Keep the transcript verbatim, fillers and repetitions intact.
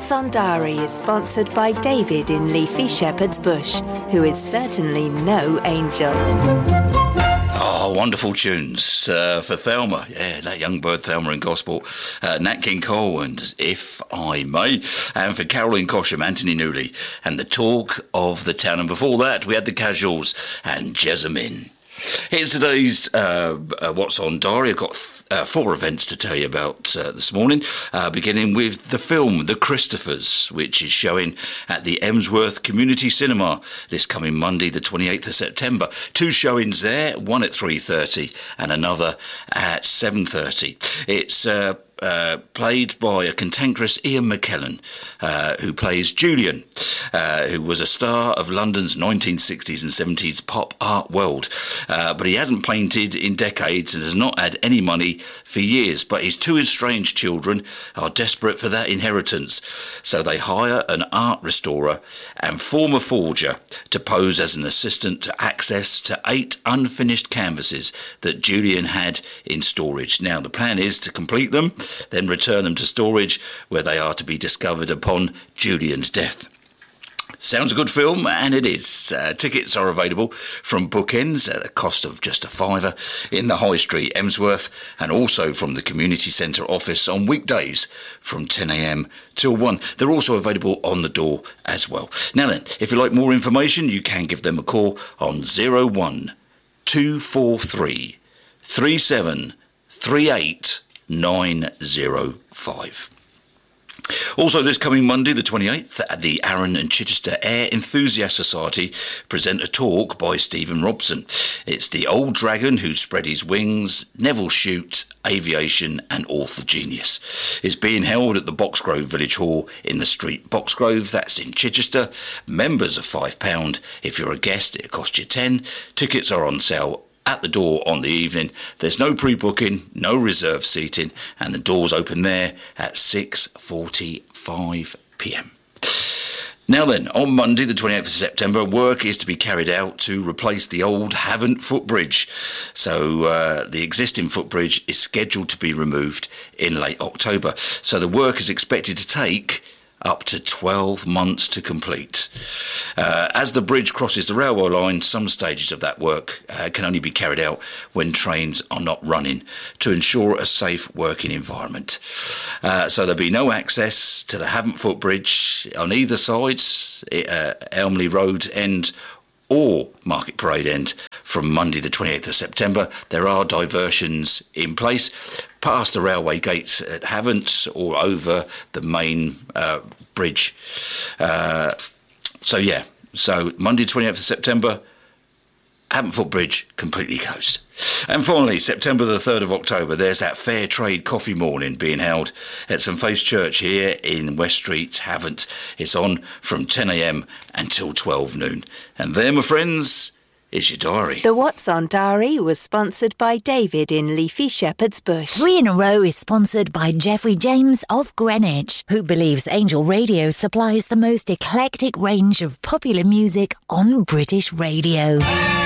What's on Diary is sponsored by David in Leafy Shepherd's Bush, who is certainly no angel. Oh, wonderful tunes uh, for Thelma. Yeah, that young bird Thelma in gospel. Uh, Nat King Cole and If I May. And for Caroline Cosham, Anthony Newley and The Talk of the Town. And before that, we had The Casuals and Jessamine. Here's today's uh, uh, What's on Diary. I've got th- uh, four events to tell you about uh, this morning, uh, beginning with the film The Christophers, which is showing at the Emsworth Community Cinema this coming Monday, the twenty-eighth of September. Two showings there, one at three thirty and another at seven thirty. It's uh, Uh, played by a cantankerous Ian McKellen, uh, who plays Julian, uh, who was a star of London's nineteen sixties and seventies pop art world. Uh, but he hasn't painted in decades and has not had any money for years. But his two estranged children are desperate for that inheritance. So they hire an art restorer and former forger to pose as an assistant to access to eight unfinished canvases that Julian had in storage. Now, the plan is to complete them, then return them to storage, where they are to be discovered upon Julian's death. Sounds a good film, and it is. Uh, tickets are available from Bookends at a cost of just a fiver in the High Street, Emsworth, and also from the Community Centre office on weekdays from ten a.m. till one. They're also available on the door as well. Now then, if you'd like more information, you can give them a call on oh one two four three three seven three eight nine oh five. Also, this coming Monday, the twenty-eighth, at the Arran and Chichester Air Enthusiast Society present a talk by Stephen Robson. It's the old dragon who spread his wings, Neville Shute, aviation and author genius. It's being held at the Boxgrove Village Hall in the street Boxgrove, that's in Chichester. Members are five pounds. If you're a guest, it costs you ten. Tickets are on sale at the door on the evening. There's no pre-booking, no reserve seating, and the doors open there at six forty-five p.m. Now then, on Monday, the twenty-eighth of September, work is to be carried out to replace the old Havant footbridge. So uh, the existing footbridge is scheduled to be removed in late October. So the work is expected to take up to twelve months to complete. Uh, as the bridge crosses the railway line, some stages of that work uh, can only be carried out when trains are not running to ensure a safe working environment. Uh, so there'll be no access to the Havant footbridge on either sides, uh, Elmley Road end or Market Parade end, from Monday the twenty-eighth of September. There are diversions in place past the railway gates at Havant or over the main uh, bridge. Uh, so yeah, so Monday twenty-eighth of September, Havant Footbridge completely closed. And finally, September the third of October, there's that Fair Trade Coffee Morning being held at St Faith's Church here in West Street, Havant. It's on from ten a.m. until twelve noon. And there, my friends, is your diary. The What's on Diary was sponsored by David in Leafy Shepherd's Bush. Three in a Row is sponsored by Jeffrey James of Greenwich, who believes Angel Radio supplies the most eclectic range of popular music on British radio.